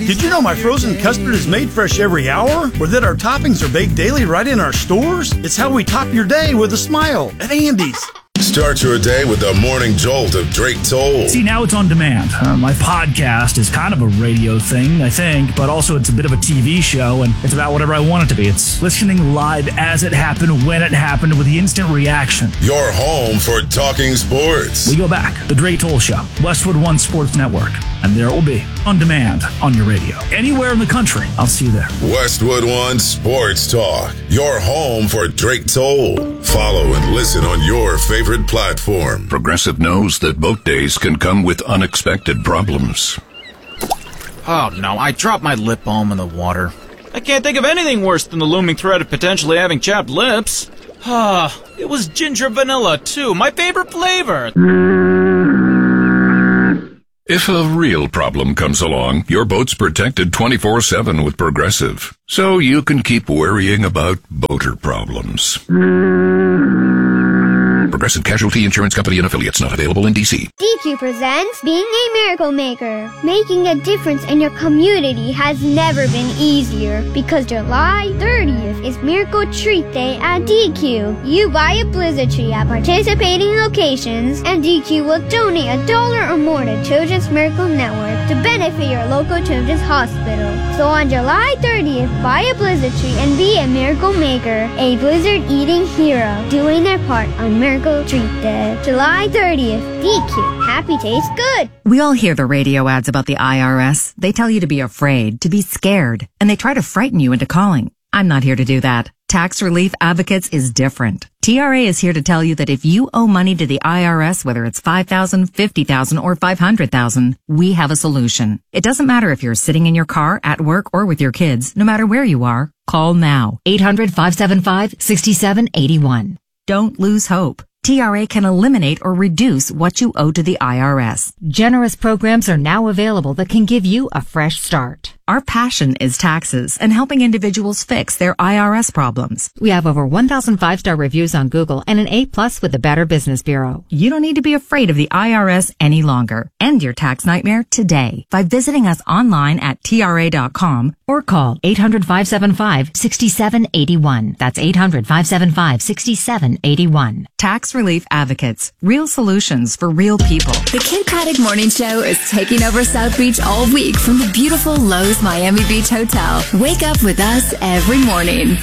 Did you know my frozen custard is made fresh every hour? Or that our toppings are baked daily right in our stores? It's how we top your day with a smile at Andy's. Start your day with the morning jolt of Drake Toll. See, now it's on demand. My podcast is kind of a radio thing, I think, but also it's a bit of a TV show, and it's about whatever I want it to be. It's listening live as it happened, when it happened, with the instant reaction. Your home for talking sports. We go back. The Drake Toll Show, Westwood One Sports Network, and there it will be on demand on your radio. Anywhere in the country, I'll see you there. Westwood One Sports Talk, your home for Drake Toll. Follow and listen on your favorite platform. Progressive knows that boat days can come with unexpected problems. Oh no, I dropped my lip balm in the water. I can't think of anything worse than the looming threat of potentially having chapped lips. It was ginger vanilla too, my favorite flavor. If a real problem comes along, your boat's protected 24/7 with Progressive, so you can keep worrying about boater problems. Progressive Casualty Insurance Company and Affiliates, not available in D.C. DQ presents Being a Miracle Maker. Making a difference in your community has never been easier because July 30th is Miracle Treat Day at DQ. You buy a blizzard tree at participating locations and DQ will donate $1 or more to Children's Miracle Network to benefit your local children's hospital. So on July 30th, buy a blizzard tree and be a miracle maker, a blizzard eating hero, doing their part on Miracle Treat Day. July 30th, DQ. Happy tastes good. We all hear the radio ads about the IRS. They tell you to be afraid, to be scared, and they try to frighten you into calling. I'm not here to do that. Tax Relief Advocates is different. TRA is here to tell you that if you owe money to the IRS, whether it's $5,000, $50,000, or $500,000, we have a solution. It doesn't matter if you're sitting in your car, at work, or with your kids. No matter where you are, call now. 800-575-6781. Don't lose hope. TRA can eliminate or reduce what you owe to the IRS. Generous programs are now available that can give you a fresh start. Our passion is taxes and helping individuals fix their IRS problems. We have over 1,000 5-star reviews on Google and an A+ with the Better Business Bureau. You don't need to be afraid of the IRS any longer. End your tax nightmare today by visiting us online at TRA.com or call 800-575-6781. That's 800-575-6781. Tax Relief Advocates. Real solutions for real people. The Kid Paddock Morning Show is taking over South Beach all week from the beautiful Lowe's Miami Beach Hotel. Wake up with us every morning.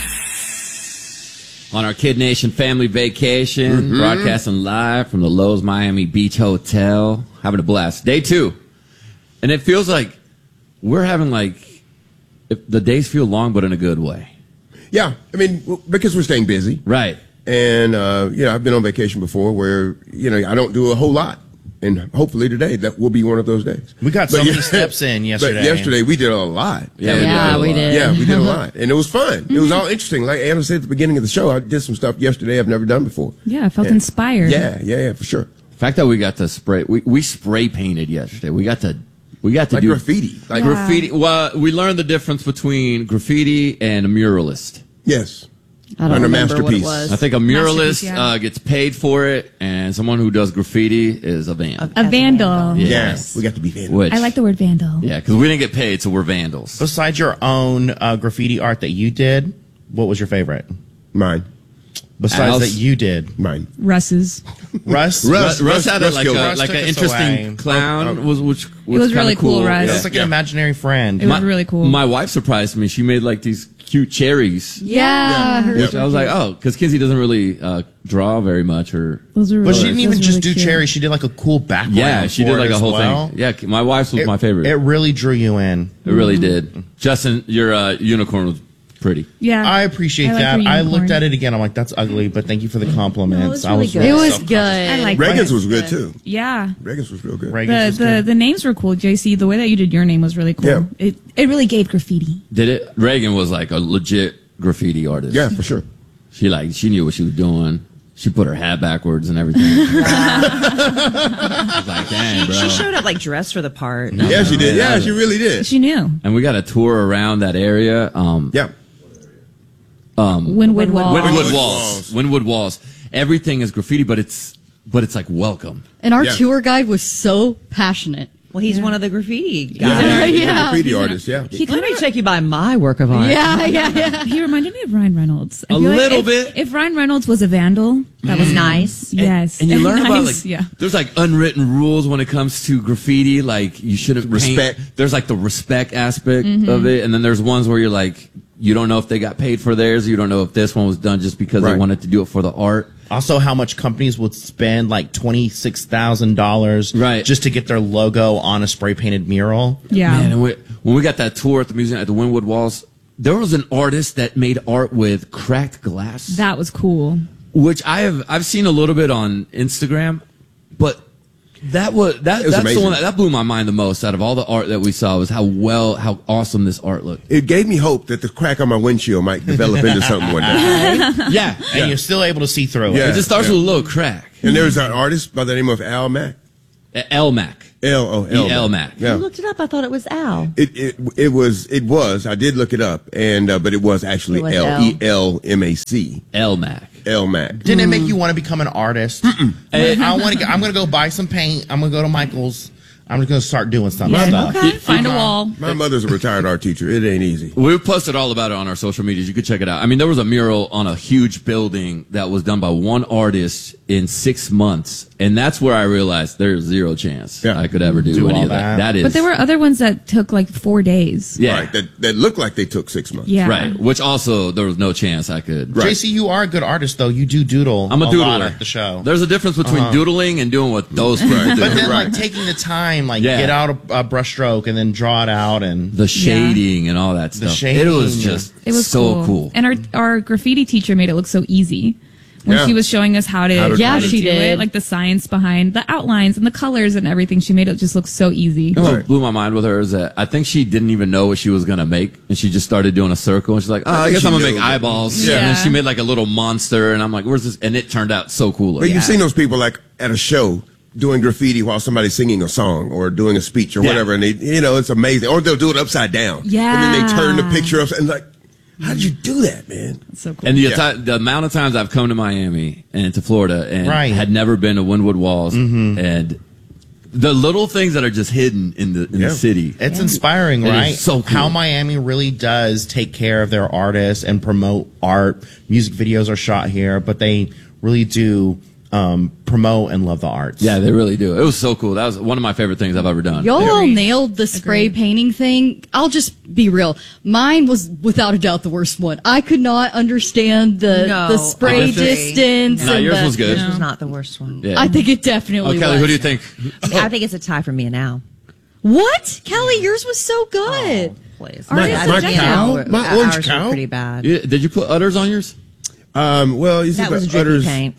On our Kid Nation family vacation, broadcasting live from the Lowe's Miami Beach Hotel. Having a blast. Day 2. And it feels like we're having the days feel long, but in a good way. Yeah. I mean, because we're staying busy. Right. And, I've been on vacation before where, I don't do a whole lot. And hopefully today, that will be one of those days. We got so many steps in yesterday. But yesterday, we did a lot. Yeah, we did. Yeah, we did a lot. And it was fun. It was all interesting. Like Anna said at the beginning of the show, I did some stuff yesterday I've never done before. Yeah, I felt inspired. Yeah, for sure. The fact that we got to spray, we spray painted yesterday. We got to like do graffiti. Like graffiti. Well, we learned the difference between graffiti and a muralist. Yes. I don't remember masterpiece. what it was. I think a muralist gets paid for it, and someone who does graffiti is a vandal. A vandal. Yes. We got to be vandals. I like the word vandal. Yeah, because we didn't get paid, so we're vandals. Besides your own graffiti art that you did, what was your favorite? Mine. Besides that you did. Mine. Russ's. Russ had like an interesting clown, which was really cool, Russ. It was like an imaginary friend. It was really cool. My wife surprised me. She made these cute cherries. Yeah. Which I was like, because Kinsey doesn't really draw very much. Those are really, but she didn't even just do cute. cherries. She did a cool background. Yeah, she did a whole thing. Yeah, my wife's was my favorite. It really drew you in. It really did. Justin, your unicorn was pretty. Yeah. I appreciate that. I looked at it again. I'm like, that's ugly, but thank you for the compliments. It was good. I like Reagan's was good too. Yeah. Reagan's was real good. The names were cool, JC. The way that you did your name was really cool. Yeah. It really gave graffiti. Did it? Reagan was like a legit graffiti artist. Yeah, for sure. She knew what she was doing. She put her hat backwards and everything. I was like, dang, bro. She showed up dressed for the part. Yeah, she did. Yeah, she really did. She knew. And we got a tour around that area. Wynwood Walls. Wynwood Walls. Everything is graffiti, but it's like welcome. And our tour guide was so passionate. Well, he's one of the graffiti guys. Graffiti artist, Let me take you by my work of art. Yeah. He reminded me of Ryan Reynolds. I A feel like little bit. If Ryan Reynolds was a vandal, that was nice. Yes. And you learn about Nice, there's like unwritten rules when it comes to graffiti. Like you shouldn't Respect. There's like the respect aspect of it, and then there's ones where you're like, you don't know if they got paid for theirs. You don't know if this one was done just because they wanted to do it for the art. Also, how much companies would spend like $26,000 just to get their logo on a spray painted mural. Yeah. Man, and when we got that tour at the museum at the Wynwood Walls, there was an artist that made art with cracked glass. That was cool. Which I've seen a little bit on Instagram, but that's the one that blew my mind the most out of all the art that we saw was how awesome this art looked. It gave me hope that the crack on my windshield might develop into something one day. Yeah, and you're still able to see through it. Yeah, it just starts with a little crack. And there's an artist by the name of Al Mack. L Mac. L Mac. Yeah. You looked it up. I thought it was Al. It was. I did look it up, and but it was actually ELMAC. L Mac. L Mac. Didn't it make you want to become an artist? I'm going to go buy some paint. I'm going to go to Michael's. I'm just going to start doing some stuff. Okay. Find a wall. My mother's a retired art teacher. It ain't easy. We posted all about it on our social medias. You could check it out. I mean, there was a mural on a huge building that was done by one artist in 6 months. And that's where I realized there's zero chance I could ever do any of that. That is. But there were other ones that took like 4 days. Yeah. Right. That looked like they took 6 months. Yeah. Right. Which also, there was no chance I could. Right. JC, you are a good artist, though. You do doodle. I'm a doodler lot at the show. There's a difference between doodling and doing what those people do. But then, like, taking the time, like, get out a brushstroke and then draw it out and the shading and all that stuff. The shading. It was just so cool. And our graffiti teacher made it look so easy. When she was showing us how to do it, like the science behind the outlines and the colors and everything, she made it just look so easy. What blew my mind with her is that I think she didn't even know what she was going to make, and she just started doing a circle, and she's like, I guess I'm going to make eyeballs. Yeah. And then she made like a little monster, and I'm like, where's this? And it turned out so cool. But you've seen those people like at a show doing graffiti while somebody's singing a song or doing a speech or whatever, and they, it's amazing. Or they'll do it upside down. Yeah. And then they turn the picture up and like, how did you do that, man? That's so cool. And the amount of times I've come to Miami and to Florida and had never been to Wynwood Walls, and the little things that are just hidden in the city. It's inspiring, right? Is so cool. How Miami really does take care of their artists and promote art. Music videos are shot here, but they really do promote and love the arts. Yeah, they really do. It was so cool. That was one of my favorite things I've ever done. Y'all nailed the spray painting thing. I'll just be real. Mine was without a doubt the worst one. I could not understand the spray distance. No, yours was good. Yours was not the worst one. Yeah. I think it definitely was. Kelly, who do you think? I think it's a tie for me and Al. What? Kelly, yours was so good. Please. My orange cow? Pretty bad. Did you put udders on yours? Well, you see That was the drippy udders. paint.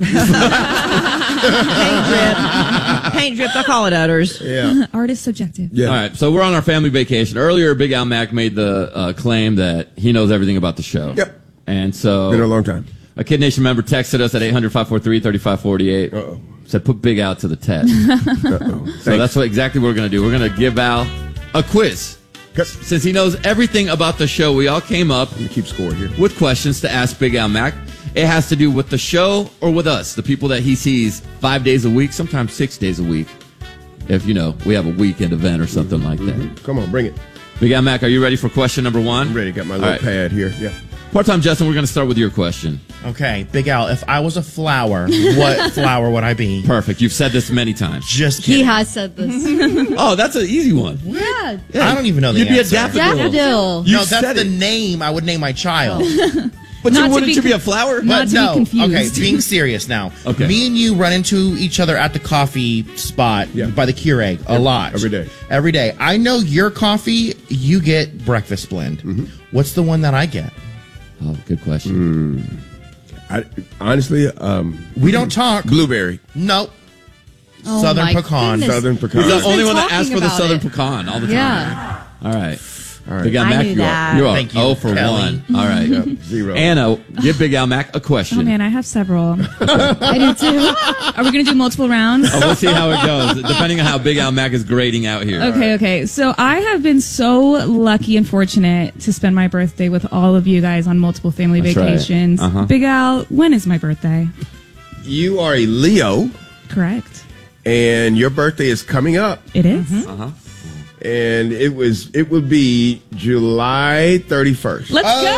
Paint drip. I call it udders. Yeah. Art is subjective. Yeah. All right, so we're on our family vacation. Earlier, Big Al Mac made the claim that he knows everything about the show. Yep. And so Been a long time. a Kid Nation member texted us at 800-543-3548. Uh-oh. Said, put Big Al to the test. Uh-oh. So that's exactly what we're going to do. We're going to give Al a quiz. Since he knows everything about the show, we all came up keep score here with questions to ask Big Al Mac. It has to do with the show or with us, the people that he sees 5 days a week, sometimes 6 days a week. If, we have a weekend event or something like that. Come on, bring it. Big Al Mac, are you ready for question number one? I'm ready. Got my little pad here. Yeah. Part-time Justin, we're going to start with your question. Okay, Big Al, if I was a flower, what flower would I be? Perfect. You've said this many times. Just kidding. He has said this. Oh, that's an easy one. Yeah. I don't even know the You'd answer. be a daffodil. Daffodil. No, that's the name I would name my child. But wouldn't you be a flower? But no, okay, being serious now. Okay. Me and you run into each other at the coffee spot by the Keurig a lot. Every day. Every day. I know your coffee, you get breakfast blend. What's the one that I get? Oh, good question. Honestly, we don't talk. Blueberry. Nope. Oh, Southern my pecan. goodness. Southern pecan. He's the only one that talking asks for the about Southern it. pecan all the time. Yeah. All right. right. Big Al I Mac, knew you that. are Thank you, 0 for Kelly. 1. All right. 0. Anna, give Big Al Mac a question. Oh man, I have several. I do too. Are we gonna do multiple rounds? We'll see how it goes, depending on how Big Al Mac is grading out here. Okay. So I have been so lucky and fortunate to spend my birthday with all of you guys on multiple family That's right. vacations. Uh-huh. Big Al, when is my birthday? You are a Leo, Correct. And your birthday is coming up. It is. Uh-huh. And it would be July 31st. Let's go!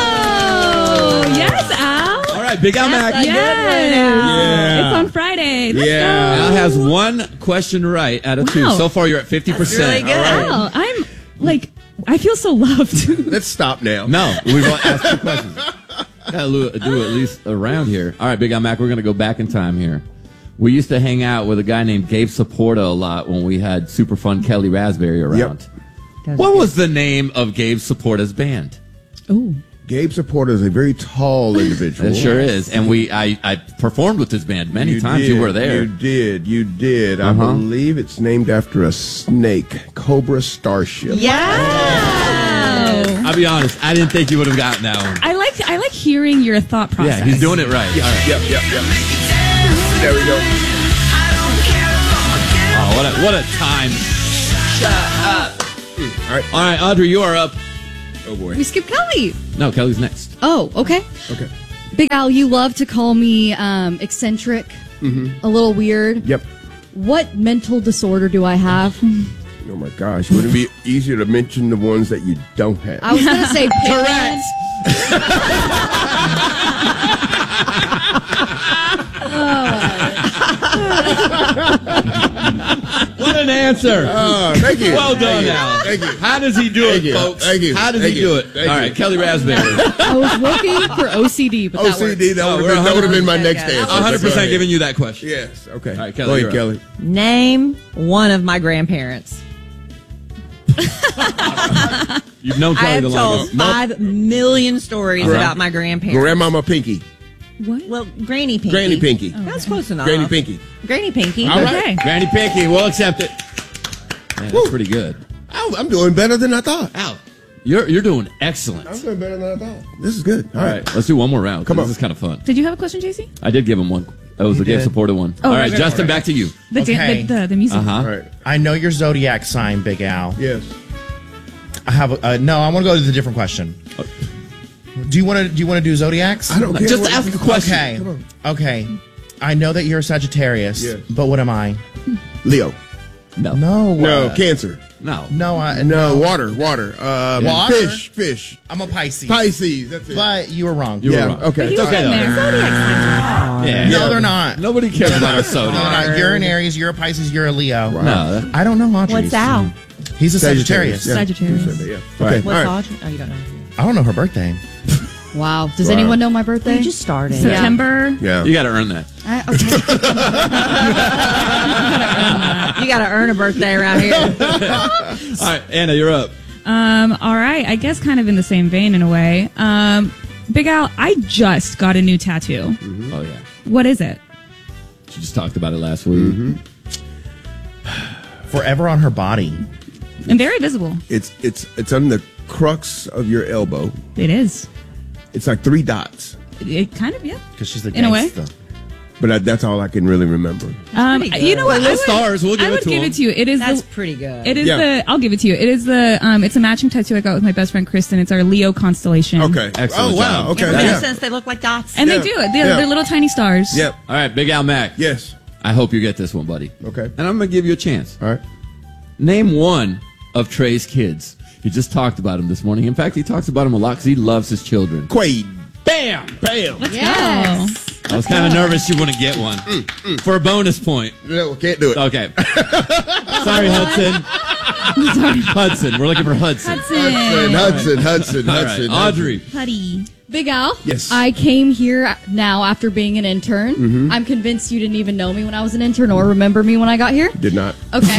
Yes, Al. All right, Big Al Mac. Yes. It's on Friday. Let's go. Al has one question right out of two. So far, you're at 50%. That's really good. Al, I'm like, I feel so loved. Let's stop now. No, we've asked 2 questions. Gotta do at least a round here. All right, Big Al Mac, we're gonna go back in time here. We used to hang out with a guy named Gabe Saporta a lot when we had super fun Kelly Raspberry around. Yep. What was the name of Gabe Saporta's band? Oh, Gabe Saporta is a very tall individual. It sure is. And I performed with his band many times. Did, you were there. You did. I believe it's named after a snake, Cobra Starship. yeah. I'll be honest, I didn't think you would have gotten that one. I like hearing your thought process. Yeah, he's doing it right. Yep, All right. yep. There we go. Oh, what a time. Shut up. All right, Audrey, you are up. Oh, boy. We skip Kelly. No, Kelly's next. Oh, okay. Okay. Big Al, you love to call me eccentric, a little weird. Yep. What mental disorder do I have? Oh, my gosh. Would it be easier to mention the ones that you don't have? I was going to say correct. What an answer. Thank you. Well done, Al. Thank you. How does he do it, folks? Thank you. How does he do it? All right, Kelly Raspberry. I was looking for OCD, but that works. OCD, that would have been my next answer. 100% giving you that question. Yes, okay. All right, Kelly, Go ahead, you're Kelly. Name one of my grandparents. You've known I Kelly have the told longest. 5 million stories about my grandparents. Grandmama Pinky. What? Well, Granny Pinky. Granny Pinky. That's close enough. Granny Pinky. Granny Pinky. All right. Okay. Granny Pinky, we'll accept it. Man, that's pretty good. I'm doing better than I thought. Al, you're doing excellent. I'm doing better than I thought. This is good. All right, let's do one more round. Come on. This is kind of fun. Did you have a question, JC? I did give him one. That was the Gabe Saporta one. Oh, all right, right, Justin, right. back to you. Okay. The music. Uh-huh. All right. I know your zodiac sign, Big Al. Yes. I have no. I want to go to the different question. Do you want to do zodiacs? I don't care. Just ask a question. Okay. Come on. Okay. I know that you're a Sagittarius, Yes. but what am I? Leo. No. No, Cancer. No. No, No, water. Water? Fish. I'm a Pisces. Pisces. That's it. But you were wrong. You were Yeah, wrong. okay. It's okay, though. Yeah. No, they're not. Nobody cares about our No, soda. they're not. You're an Aries. You're a Pisces. You're a Leo. No. I don't know Audrey's. What's Al? He's a Sagittarius. Yeah. Sagittarius. Yeah. All right. Okay. What's All right. Audrey? Oh, you don't know. I don't know her birthday. Wow. Does anyone know my birthday? You just started. September. Yeah. You got to earn that. Okay. You got to earn a birthday around here. All right, Anna, you're up. All right. I guess kind of in the same vein in a way. Big Al, I just got a new tattoo. Oh, yeah. What is it? She just talked about it last week. Forever on her body. And very visible. It's on the crux of your elbow. It is. It's like 3 dots. It kind of, yeah. Because she's the In a way. gangsta. But that's all I can really remember. You know what? Well, stars. We'll give I it would to give him. it to you. It is. That's pretty good. It is Yeah. I'll give it to you. It is it's a matching tattoo I got with my best friend Kristen. It's our Leo constellation. Okay. Excellent Oh, wow. job. Okay. In Yeah. a sense, they look like dots. And Yeah. they do. They're little tiny stars. Yep. All right, Big Al Mac. Yes. I hope you get this one, buddy. Okay. And I'm going to give you a chance. All right. Name one of Trey's kids. He just talked about him this morning. In fact, he talks about him a lot because he loves his children. Quaid. Bam! Bam. Let's Yes. go. I was kind of nervous you wouldn't get one. For a bonus point. No, can't do it. Okay. Sorry, Hudson. Hudson. We're looking for Hudson. Hudson. All right. Audrey. Buddy. Big Al. Yes. I came here now after being an intern. I'm convinced you didn't even know me when I was an intern or remember me when I got here. Did not. Okay.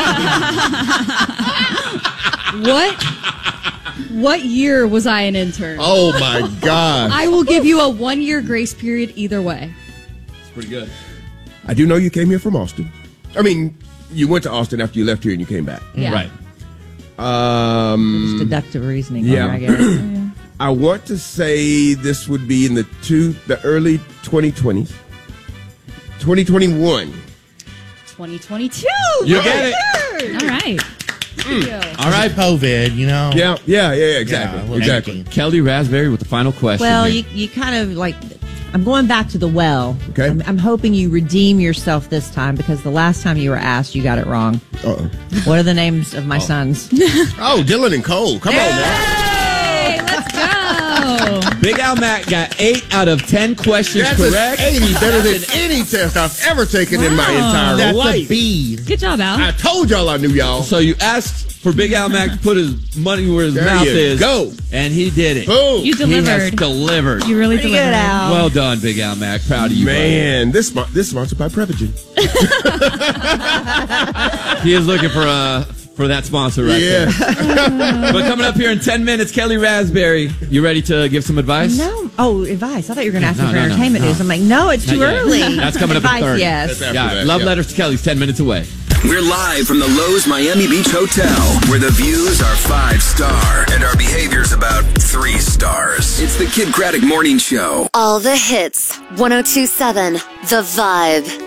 What year was I an intern? Oh, my God. I will give you a 1-year grace period either way. It's pretty good. I do know you came here from Austin. I mean, you went to Austin after you left here and you came back. Yeah. Right. Just deductive reasoning. Yeah. There, I guess. I want to say this would be in the early 2020s. 2021. 2022. You get it. All right. All right. COVID, you know. Yeah, exactly. Yeah, exactly. Kelly Raspberry with the final question. Well, here. you kind of like I'm going back to the well. Okay. I'm hoping you redeem yourself this time because the last time you were asked, you got it wrong. Uh-oh. What are the names of my sons? Oh, Dylan and Cole. Come on, man. Hey, let's go. Big Al Mac got 8 out of 10 questions That's correct. 80 better than any test I've ever taken in my entire That's life. a B. Good job, Al. I told y'all I knew y'all. So you asked for Big Al Mac to put his money where his There mouth you is. go. And he did it. Boom. You He has delivered. delivered. You really Pretty delivered. good, Al. Well done, Big Al Mac. Proud of you, Man, this sponsored by Prevagen. buddy. He is looking for that sponsor right Yeah. there. But coming up here in 10 minutes, Kelly Raspberry. You ready to give some advice? No. Oh, advice. I thought you were going to ask No, me for no, entertainment no. news. I'm like, no, it's Not too yet. early. That's coming up at Advice, 30. yes. That's after Yeah, that, Love yeah. Letters to Kelly's 10 minutes away. We're live from the Lowe's Miami Beach Hotel, where the views are 5-star and our behavior's about 3 stars. It's the Kid Craddock Morning Show. All the hits. 102.7 The Vibe.